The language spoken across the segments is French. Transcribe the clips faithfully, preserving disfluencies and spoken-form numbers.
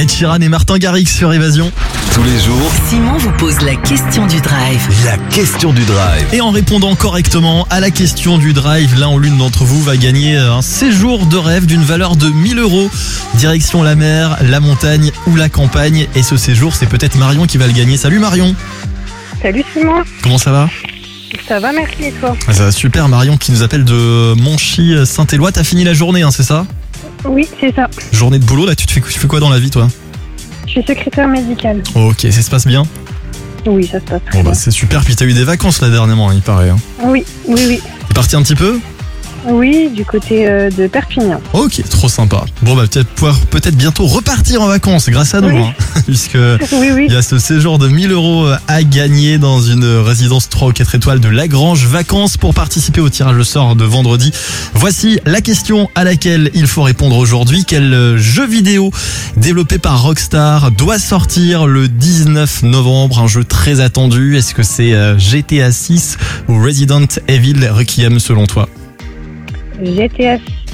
Ed Sheeran et Martin Garrix sur Évasion. Tous les jours, Simon vous pose la question du drive. la question du drive. Et en répondant correctement à la question du drive, l'un ou l'une d'entre vous va gagner un séjour de rêve d'une valeur de mille euros. Direction la mer, la montagne ou la campagne. Et ce séjour, c'est peut-être Marion qui va le gagner. Salut Marion. Salut Simon, Comment ça va? ça va, merci et toi? Ça va super, Marion qui nous appelle de Monchy, Saint-Éloi. T'as fini la journée, hein, c'est ça? Oui, c'est ça. Journée de boulot, là, tu te fais, tu fais quoi dans la vie, toi? Je suis secrétaire médicale. Ok, ça se passe bien? Oui, ça se passe très Bon bah bien. c'est super, puis t'as eu des vacances là dernièrement, il paraît. Hein. Oui, oui, oui. T'es parti un petit peu? Oui, du côté euh, de Perpignan. Ok, trop sympa. Bon bah peut-être pouvoir peut-être bientôt repartir en vacances grâce à nous, Oui. hein, puisque Oui, oui. il y a ce séjour de mille euros à gagner dans une résidence trois ou quatre étoiles de Lagrange Vacances. Pour participer au tirage au sort de vendredi, voici la question à laquelle il faut répondre aujourd'hui. Quel jeu vidéo développé par Rockstar doit sortir le dix-neuf novembre? Un jeu très attendu. Est-ce que c'est euh, G T A six ou Resident Evil Requiem selon toi? G T A.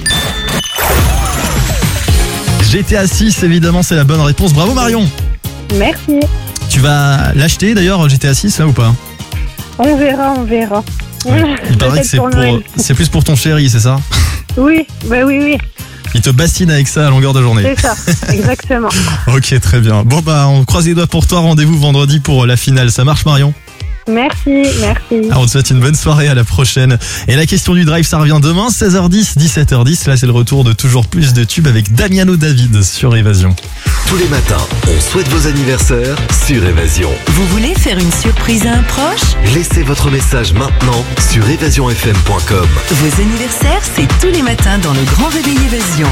G T A six, évidemment, c'est la bonne réponse. Bravo Marion. Merci. Tu vas l'acheter d'ailleurs, G T A six, là ou pas? On verra, on verra. Il paraît Peut-être que c'est pour pour, Noël. c'est plus pour ton chéri, c'est ça? Oui, bah oui, oui, Il te bassine avec ça à longueur de journée. c'est ça, exactement. Ok, très bien. Bon bah, on croise les doigts pour toi. Rendez-vous vendredi pour la finale. Ça marche Marion? Merci, merci. Ah, on te souhaite une bonne soirée, à la prochaine. Et la question du drive, ça revient demain, seize heures dix, dix-sept heures dix. Là, c'est le retour de toujours plus de tubes avec Damiano David sur Évasion. Tous les matins, on souhaite vos anniversaires sur Évasion. Vous voulez faire une surprise à un proche? Laissez votre message maintenant sur évasion f m point com. Vos anniversaires, c'est tous les matins dans le Grand Réveil Évasion.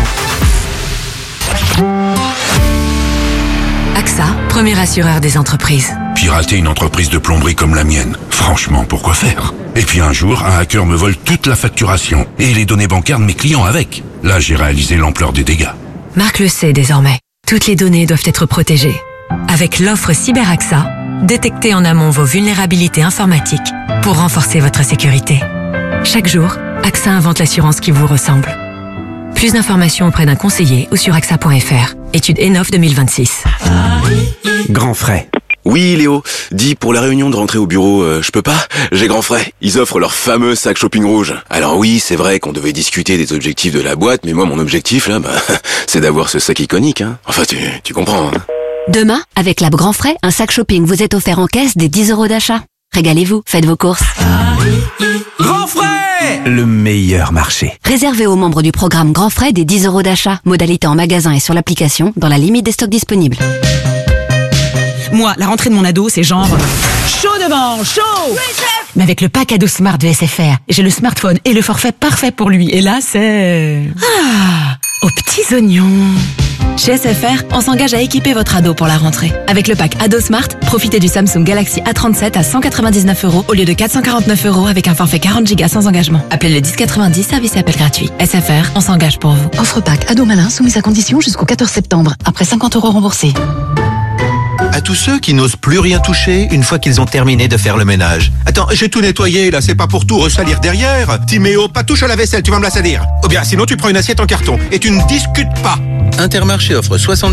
A X A, premier assureur des entreprises. Pirater une entreprise de plomberie comme la mienne, franchement, pourquoi faire? Et puis un jour, un hacker me vole toute la facturation et les données bancaires de mes clients avec. Là, j'ai réalisé l'ampleur des dégâts. Marc le sait désormais. Toutes les données doivent être protégées. Avec l'offre Cyber A X A, détectez en amont vos vulnérabilités informatiques pour renforcer votre sécurité. Chaque jour, A X A invente l'assurance qui vous ressemble. Plus d'informations auprès d'un conseiller ou sur A X A point F R. Étude Enof deux mille vingt-six. Grand frais. Oui, Léo. Dis, pour la réunion de rentrée au bureau, euh, je peux pas? J'ai grand frais. Ils offrent leur fameux sac shopping rouge. Alors oui, c'est vrai qu'on devait discuter des objectifs de la boîte, mais moi, mon objectif, là, bah, c'est d'avoir ce sac iconique, hein. Enfin, tu, tu comprends, hein. Demain, avec l'app Grand Frais, un sac shopping vous est offert en caisse des dix euros d'achat. Régalez-vous, faites vos courses. Grand frais! Le meilleur marché. Réservez aux membres du programme Grand Frais des dix euros d'achat. Modalité en magasin et sur l'application, dans la limite des stocks disponibles. Moi, la rentrée de mon ado, c'est genre chaud devant, chaud. Mais avec le pack ado Smart de S F R, J'ai le smartphone et le forfait parfait pour lui. Et là, c'est... ah, aux petits oignons. Chez S F R, on s'engage à équiper votre ado pour la rentrée. Avec le pack Ado Smart, profitez du Samsung Galaxy A trente-sept à cent quatre-vingt-dix-neuf euros au lieu de quatre cent quarante-neuf euros avec un forfait quarante gigas sans engagement. Appelez le dix quatre-vingt-dix, service et appel gratuit. S F R, on s'engage pour vous. Offre pack ado malin soumise à condition jusqu'au quatorze septembre. Après cinquante euros remboursés. À tous ceux qui n'osent plus rien toucher une fois qu'ils ont terminé de faire le ménage. Attends, j'ai tout nettoyé là, c'est pas pour tout ressalir derrière. Timéo, pas touche à la vaisselle, tu vas me la salir. Ou bien sinon tu prends une assiette en carton et tu ne discutes pas. Intermarché offre soixante